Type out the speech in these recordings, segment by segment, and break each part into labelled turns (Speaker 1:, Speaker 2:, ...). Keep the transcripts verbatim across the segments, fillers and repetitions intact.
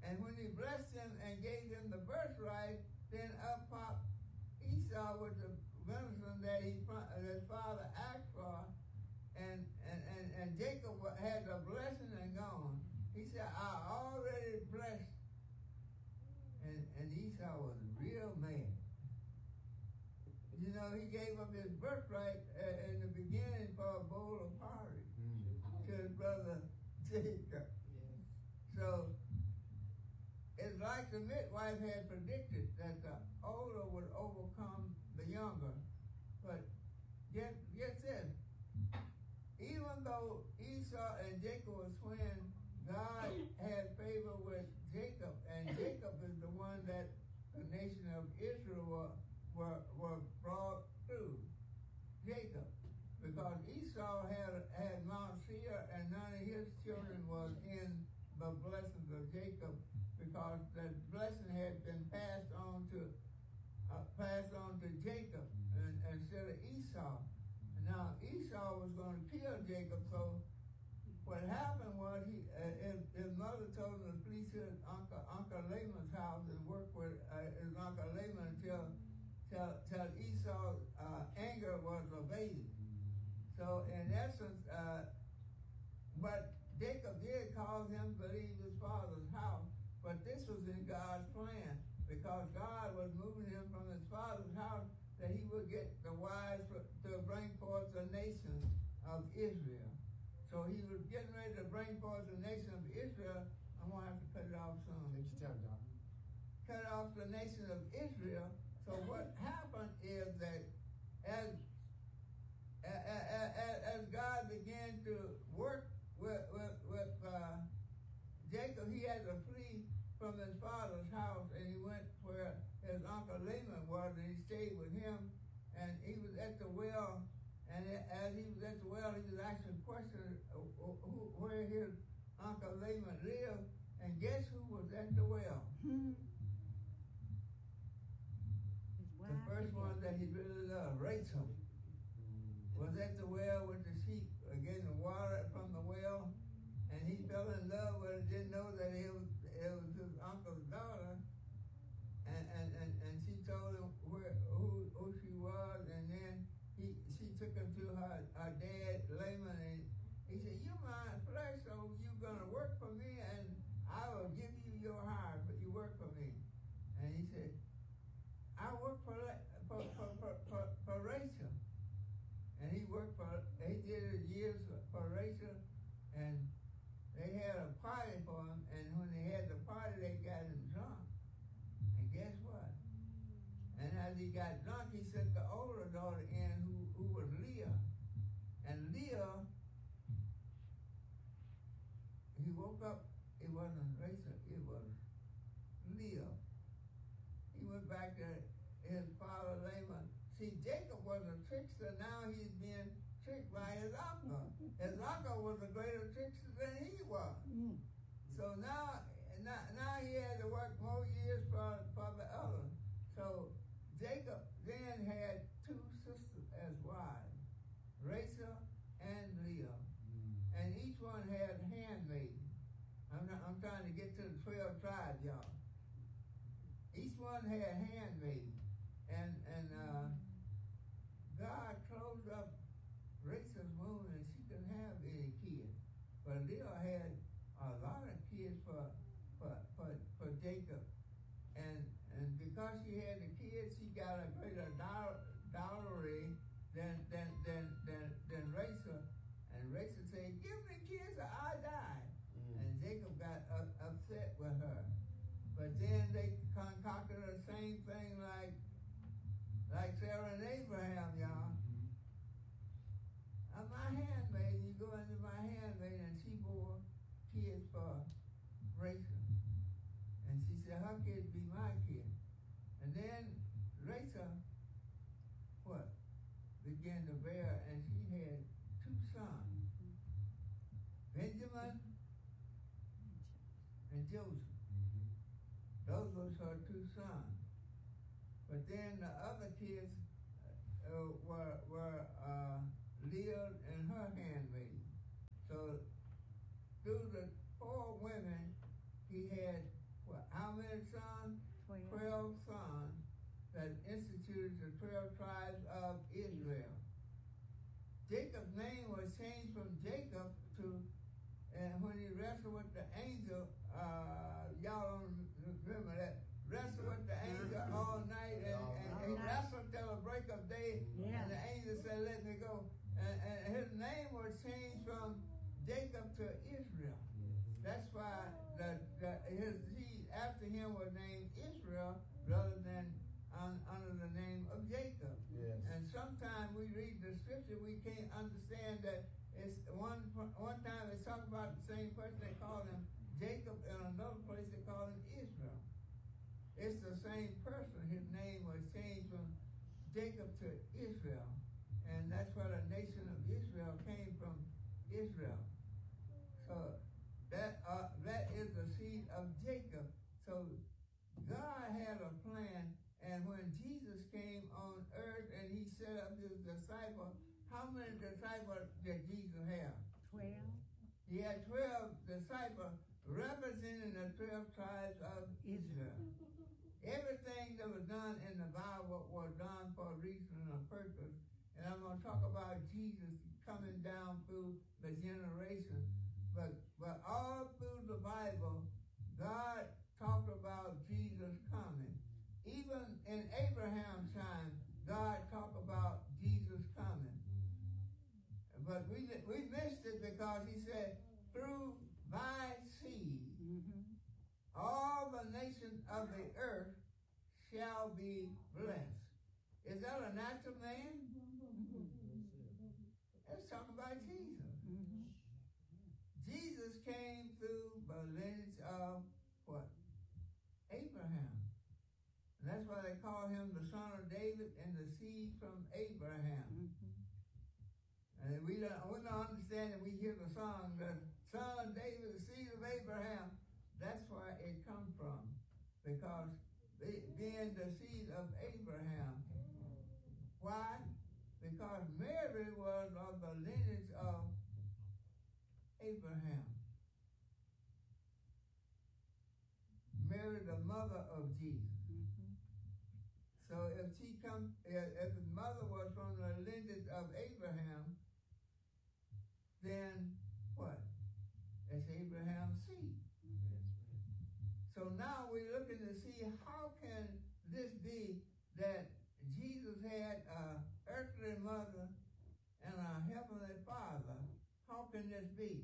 Speaker 1: and when he blessed him and gave him the birthright, then up popped Esau with the venison that he that his father asked for, and and, and, and Jacob had the blessing and gone. He said, I already blessed. And, and Esau was real mad. You know, he gave up his birthright uh, in the beginning for a bowl of porridge mm. to his brother Jacob. Yes. So, it's like the midwife had predicted that the older would overcome the younger. But get, get this, even though Esau and Jacob were twins, God had favor with Jacob, and Jacob is the one that the nation of Israel were, were, were brought through. Jacob. Because Esau had, had Mount Seir, and none of his children was in the blessings of Jacob, because the blessing had been passed on to uh, passed on to Jacob and, instead of Esau. And now Esau was going to kill Jacob, so what happened was he, uh, his, his mother told him to flee to his Uncle, Uncle Laban's house and work with uh, his Uncle Laban until, till, till Esau's uh, anger was abated. So in essence, uh, but Jacob did cause him to leave his father's house, but this was in God's plan, because God was moving him from his father's house that he would get the wives to bring forth the nation of Israel. So he was getting ready to bring forth the nation of Israel. I'm going to have to cut it off soon.
Speaker 2: Take your time, Doc.
Speaker 1: Cut off the nation of Israel. So what happened is that as, as, as God began to work with, with, with uh, Jacob, he had to flee from his father's house, and he went where his uncle Laban was, and he stayed with him, and he was at the well. And as he was at the well, he was asking questions who, where his Uncle Laban lived. And guess who was at the well?
Speaker 3: Hmm.
Speaker 1: The first one that he really loved, Rachel, was at the well with the sheep, getting water from the well. And he fell in love with her, didn't know that it was, it was his uncle's daughter. And, and, and, and she told him where, who, who she was, and then He, she took him to her, her dad, Laban, and he said, you're my flesh, so you're going to work for me, and I will give you your hire, but you work for me. And he said, I work for, for, for, for, for, for Rachel. And he worked for, he did it years for Rachel, and they had a party for him, and when they had the party, they got him drunk. And guess what? And as he got drunk, he sent the older daughter in, who, who was Leah. And Leah, he woke up, it wasn't Rachel, it was Leah. He went back to his father Laban. See, Jacob was a trickster, now he's being tricked by his uncle. His uncle was a greater trickster than he was. So now, now, now he had to work more years for, for the other. So Jacob then had two sisters as wives, Rachel and Leah, mm. and each one had handmaidens. I'm, not, I'm trying to get to the twelve tribes, y'all. Each one had handmaidens, and and uh, God closed up Rachel's womb, and she couldn't have any kids. But Leah had a lot of kids for for for, for Jacob. And and because she had the kids, she got a greater dowry than than than than, than Rachel. And Rachel said, "Give me kids, or I die." Mm. And Jacob got uh, upset with her. But then they concocted the same thing like like Sarah and Abraham, y'all. Uh, my handmaid, you go into my handmaid, and she bore kids for Rachel. And she said, her kid be my kid. And then Rachel, what, began to bear, and she had two sons, Benjamin and Joseph. Those was her two sons. But then the other kids uh, were, were uh, Leah and her handmaid. So through the four women, he had wrestled with the angel. Uh, y'all don't remember that. Wrestled with the angel all night, and, and he wrestled till the break of day.
Speaker 2: Yeah.
Speaker 1: And the angel said, "Let me go." And, and his name was changed from Jacob to Israel. That's why the, the his seed after him was named Israel rather than un, under the name of Jacob.
Speaker 3: Yes.
Speaker 1: And sometimes we read the scripture, we can't understand that it's one one time they talk about the same person, they call him Jacob, and another place they call him Israel. It's the same person. His name was changed from Jacob to Israel. And that's where the nation of Israel came from, Israel. So that uh, that is the seed of Jacob. So God had a plan, and when Jesus came on earth and he set up his disciples, how many disciples did Jesus have?
Speaker 2: Twelve.
Speaker 1: He had twelve disciples representing the twelve tribes of Israel. Everything that was done in the Bible was done for a reason and a purpose. And I'm going to talk about Jesus coming down through the generation. But, but all through the Bible, God talked about Jesus coming. Even in Abraham's time, God talked about Jesus coming. But we, we missed it because he said, through thy seed,
Speaker 2: Mm-hmm.
Speaker 1: all the nations of the earth shall be blessed. Is that a natural name?
Speaker 2: Mm-hmm.
Speaker 1: Let's talk about Jesus.
Speaker 2: Mm-hmm.
Speaker 1: Jesus came through the lineage of what? Abraham. And that's why they call him the son of David and the seed from Abraham.
Speaker 2: Mm-hmm.
Speaker 1: And we don't, we don't understand it. We hear the song, the son of David, the seed of Abraham. That's where it comes from. Because they, being the seed of Abraham. Why? Because Mary was of the lineage of Abraham. Mary, the mother of Jesus.
Speaker 2: Mm-hmm.
Speaker 1: So if she come, if, if his mother was from the lineage of Abraham, then what? It's Abraham's seed. So now we're looking to see how can this be that Jesus had an earthly mother and a heavenly father. How can this be?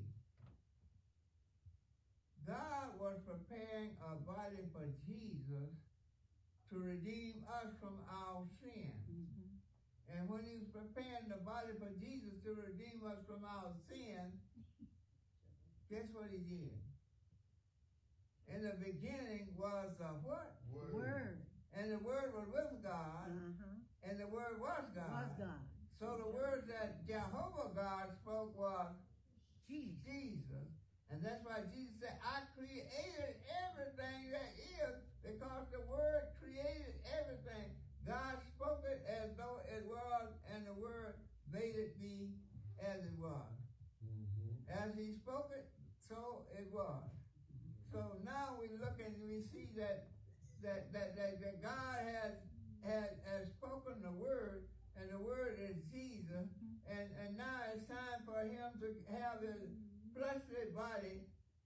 Speaker 1: God was preparing a body for Jesus to redeem us from our sin.
Speaker 2: Mm-hmm.
Speaker 1: And when he was preparing the body for Jesus to redeem us from our sin, guess what he did? In the beginning was the what?
Speaker 3: Word.
Speaker 2: Word.
Speaker 1: And the Word was with God,
Speaker 2: Uh-huh.
Speaker 1: and the Word was God.
Speaker 2: Was God.
Speaker 1: So the words that Jehovah God spoke was
Speaker 2: Jesus.
Speaker 1: Jesus. And that's why Jesus said, I created everything that is, because the Word created everything. God spoke it as though it was, and the Word made it be as it was.
Speaker 3: Mm-hmm.
Speaker 1: As he spoke it, so it was. So now we look and we see that that that, that, that God has, has has spoken the Word, and the Word is Jesus. And, and now it's time for him to have his fleshly body.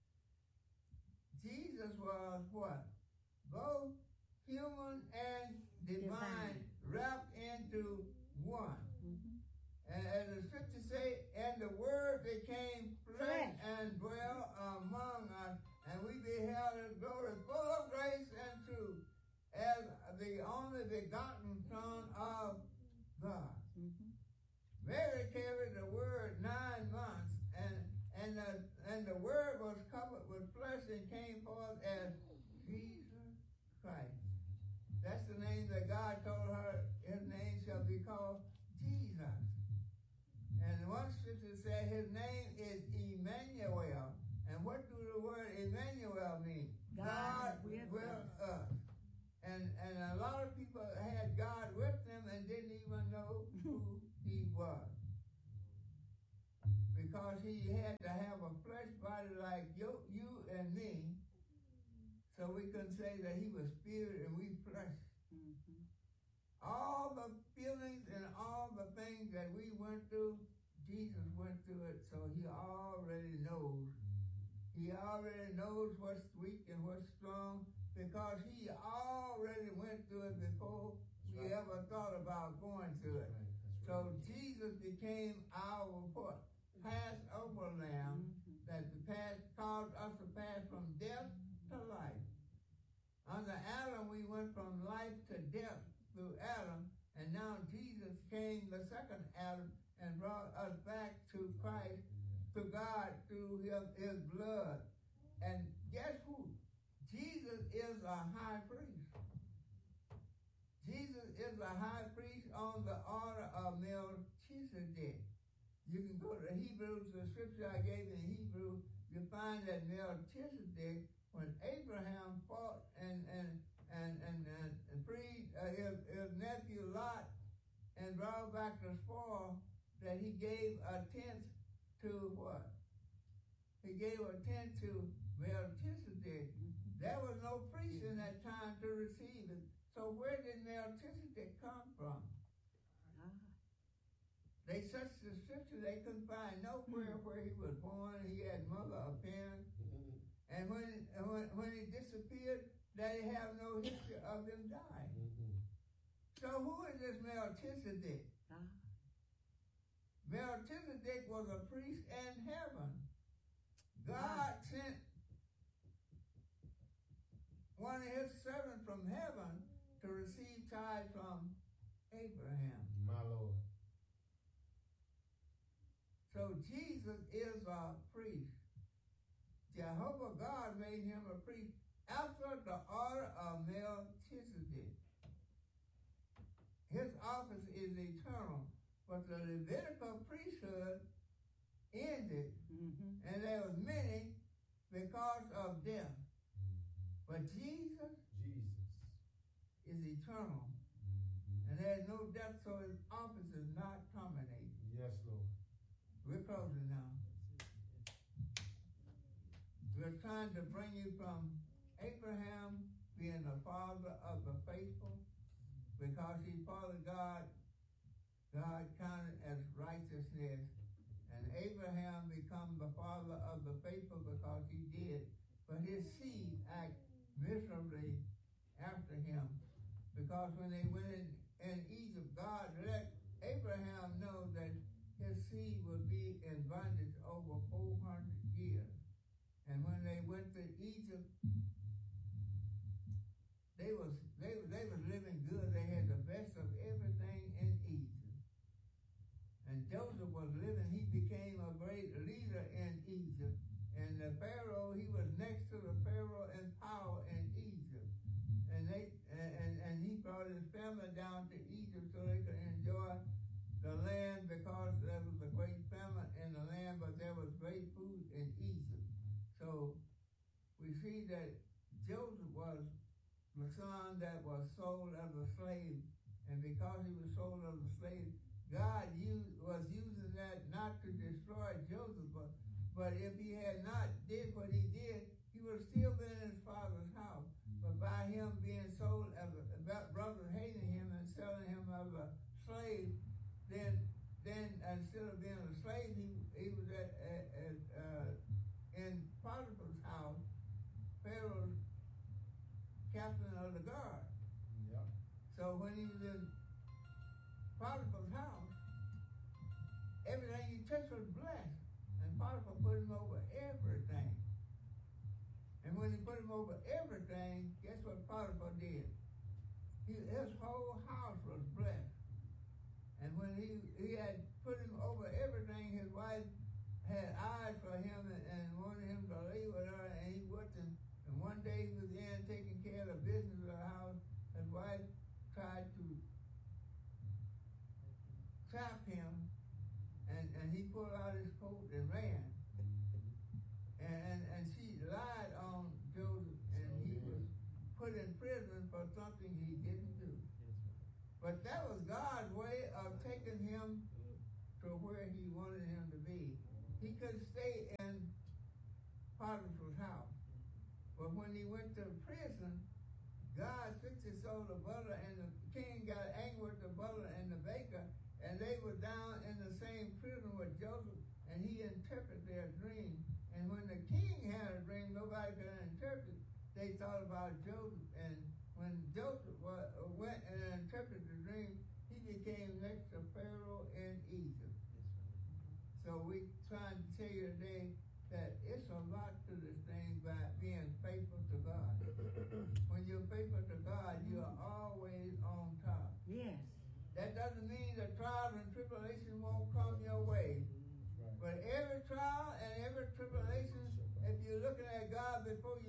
Speaker 1: Jesus was what? Both human and divine,
Speaker 2: Divine.
Speaker 1: wrapped into one.
Speaker 2: Mm-hmm.
Speaker 1: And as the scriptures say, and the Word became flesh
Speaker 2: Flesh.
Speaker 1: and dwelt among us, and we beheld his glory, full of grace and truth, as the only begotten Son of God.
Speaker 2: Mm-hmm.
Speaker 1: Mary carried the Word nine months, and and the and the Word was covered with flesh and came forth as Jesus Christ. That's the name that God told her. His name shall be called Jesus. And one scripture said his name is Emmanuel. And what do the word Emmanuel mean?
Speaker 2: God with
Speaker 1: with
Speaker 2: us.
Speaker 1: us. And and a lot of people had God with them and didn't even know who he was. Because he had to have a flesh body like you, you and me, so we can say that he was spirit and we flesh.
Speaker 2: Mm-hmm.
Speaker 1: All the feelings and all the things that we went through, Jesus went through it, so he already knows. He He already knows what's weak and what's strong because he already went through it before
Speaker 3: That's
Speaker 1: we
Speaker 3: right.
Speaker 1: ever thought about going through it.
Speaker 3: That's right. That's
Speaker 1: So
Speaker 3: right.
Speaker 1: Jesus became our what? Passover lamb
Speaker 2: Mhm.
Speaker 1: that passed, caused us to pass from death to life. Under Adam, we went from life to death through Adam, and now Jesus came, the second Adam, and brought us back to Christ, to God through his, his blood. And guess who? Jesus is a high priest. Jesus is a high priest on the order of Melchizedek. You can go to Hebrews, the scripture I gave in Hebrew, you find that Melchizedek, when Abraham fought and and and and, and, and freed uh, his, his nephew Lot and brought back the spoil, that he gave a tenth to what? He gave a tenth to Melchizedek. There was no priest in that time to receive it. So where did Melchizedek come from?
Speaker 2: Ah.
Speaker 1: They searched the scripture, they couldn't find nowhere where he was born. He had mother appearance.
Speaker 3: Mhm.
Speaker 1: And when, when when he disappeared, they have no history of him dying.
Speaker 3: Mhm.
Speaker 1: So who is this Melchizedek?
Speaker 2: Ah.
Speaker 1: Melchizedek was a priest in heaven. God sent one of his servants from heaven to receive tithe from Abraham.
Speaker 3: My Lord.
Speaker 1: So Jesus is a priest. Jehovah God made him a priest after the order of Melchizedek. His office is eternal, but the Levitical priesthood ended,
Speaker 2: Mm-hmm.
Speaker 1: and there was many because of death. But Jesus
Speaker 3: Jesus.
Speaker 1: is eternal,
Speaker 3: Mhm.
Speaker 1: and there's no death, so his office is not terminated.
Speaker 3: Yes, Lord.
Speaker 1: We're closing now. We're trying to bring you from Abraham being the father of the faithful, because he followed God, God counted as righteousness, and Abraham become the father of the faithful because he did, but his seed act miserably after him, because when they went in, in Egypt, God let Abraham know that his seed would be in bondage over four hundred years. And when they went to Egypt, they was they they was living good. They had the best of everything in Egypt. And Joseph was living. He became a great leader in Egypt. And the Pharaoh, he was next to the Pharaoh in power in Egypt. And they and, and, and he brought his family down to Egypt so they could enjoy the land, because there was a great famine in the land, but there was great food in Egypt. So we see that Joseph was the son that was sold as a slave, and because he was sold as a slave, God used, was using that not to destroy Joseph, but, but if he had not did what he did, he would have still been in his father's house. But by him being sold as a, brothers hating him and selling him as a slave, then then instead of being a slave, he, he was at, at, at uh, in Potiphar's house, Pharaoh's captain of the guard.
Speaker 3: Yep.
Speaker 1: So when he was in Potiphar's house, everything he touched was blessed. And Potiphar put him over everything. And when he put him over everything, guess what Potiphar did? He, his whole house was blessed. And when he, he had put him over everything, his wife had eyes for him and, and wanted him to lay with her, and he wouldn't. And one day he was in taking care of the business of the house. His wife tried to trap him, and, and he pulled out his coat and ran. And, and, and she lied on Joseph, and he was put in prison for something he didn't do. But that was God's way of taking him to where he wanted him to be. He could stay in Potiphar's house. But when he went to prison, God fixed his soul to butter, and the king got angry with the butler and the baker, and they were down in the same prison with Joseph, and he interpreted their dream. And when the king had a they thought about Joseph, and when Joseph was, went and interpreted the dream, he became next to Pharaoh in Egypt. So we trying to tell you today that it's a lot to this thing by being faithful to God. When you're faithful to God, you are always on top.
Speaker 2: Yes.
Speaker 1: That doesn't mean that trials and tribulation won't come your way. But every trial and every tribulation, if you're looking at God before